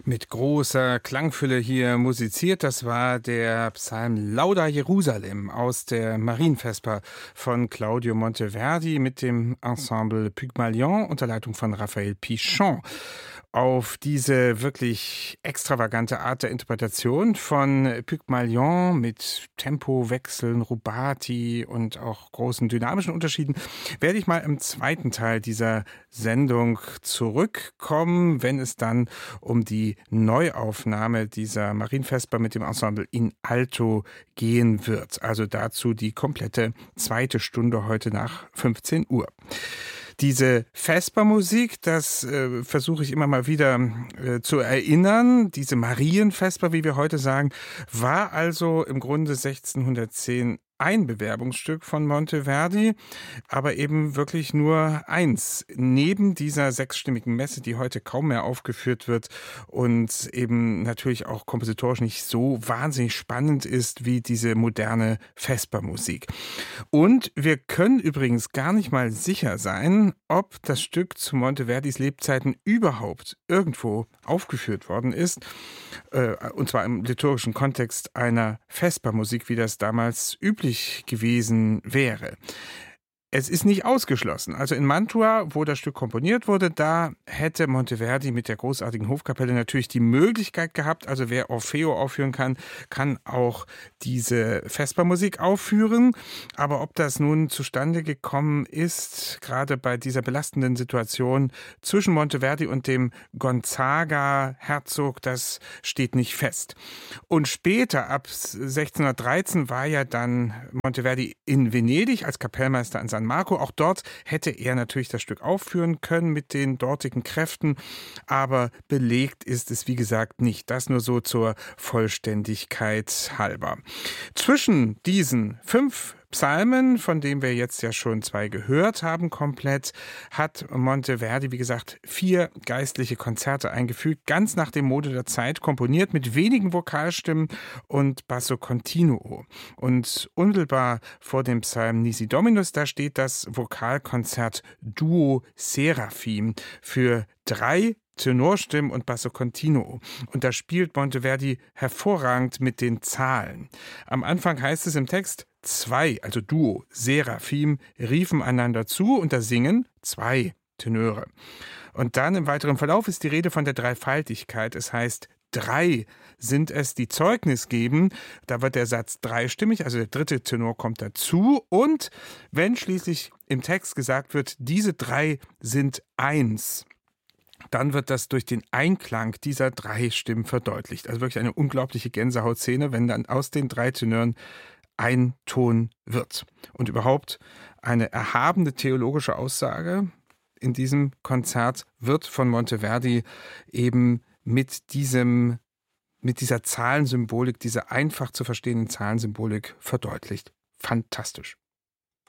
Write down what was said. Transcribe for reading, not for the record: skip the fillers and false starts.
Mit großer Klangfülle hier musiziert. Das war der Psalm Lauda Jerusalem aus der Marienvesper von Claudio Monteverdi mit dem Ensemble Pygmalion unter Leitung von Raphael Pichon. Auf diese wirklich extravagante Art der Interpretation von Pygmalion mit Tempowechseln, Rubati und auch großen dynamischen Unterschieden werde ich mal im zweiten Teil dieser Sendung zurückkommen, wenn es dann um die Neuaufnahme dieser Marienvesper mit dem Ensemble in Alto gehen wird. Also dazu die komplette zweite Stunde heute nach 15 Uhr. Diese Vespermusik, das versuche ich immer mal wieder zu erinnern. Diese Marienvesper, wie wir heute sagen, war also im Grunde 1610 ein Bewerbungsstück von Monteverdi, aber eben wirklich nur eins. Neben dieser sechsstimmigen Messe, die heute kaum mehr aufgeführt wird und eben natürlich auch kompositorisch nicht so wahnsinnig spannend ist wie diese moderne Vespermusik. Und wir können übrigens gar nicht mal sicher sein, ob das Stück zu Monteverdis Lebzeiten überhaupt irgendwo aufgeführt worden ist, und zwar im liturgischen Kontext einer Vespermusik, wie das damals üblich gewesen wäre. Es ist nicht ausgeschlossen. Also in Mantua, wo das Stück komponiert wurde, da hätte Monteverdi mit der großartigen Hofkapelle natürlich die Möglichkeit gehabt, also wer Orfeo aufführen kann, kann auch diese Vespermusik aufführen. Aber ob das nun zustande gekommen ist, gerade bei dieser belastenden Situation zwischen Monteverdi und dem Gonzaga-Herzog, das steht nicht fest. Und später, ab 1613, war ja dann Monteverdi in Venedig als Kapellmeister an San Marco. Auch dort hätte er natürlich das Stück aufführen können mit den dortigen Kräften, aber belegt ist es, wie gesagt, nicht. Das nur so zur Vollständigkeit halber. Zwischen diesen 5 Psalmen, von denen wir jetzt ja schon 2 gehört haben komplett, hat Monteverdi, wie gesagt, 4 geistliche Konzerte eingefügt, ganz nach dem Mode der Zeit, komponiert mit wenigen Vokalstimmen und Basso Continuo. Und unmittelbar vor dem Psalm Nisi Dominus, da steht das Vokalkonzert Duo Seraphim für 3 Tenorstimmen und Basso Continuo. Und da spielt Monteverdi hervorragend mit den Zahlen. Am Anfang heißt es im Text, 2, also Duo, Seraphim, riefen einander zu und da singen 2 Tenöre. Und dann im weiteren Verlauf ist die Rede von der Dreifaltigkeit. Es heißt, 3 sind es, die Zeugnis geben. Da wird der Satz dreistimmig, also der 3. Tenor kommt dazu. Und wenn schließlich im Text gesagt wird, diese 3 sind eins, dann wird das durch den Einklang dieser 3 Stimmen verdeutlicht. Also wirklich eine unglaubliche Gänsehautszene, wenn dann aus den 3 Tenören ein Ton wird. Und überhaupt eine erhabene theologische Aussage in diesem Konzert wird von Monteverdi eben mit dieser Zahlensymbolik, dieser einfach zu verstehenden Zahlensymbolik verdeutlicht. Fantastisch.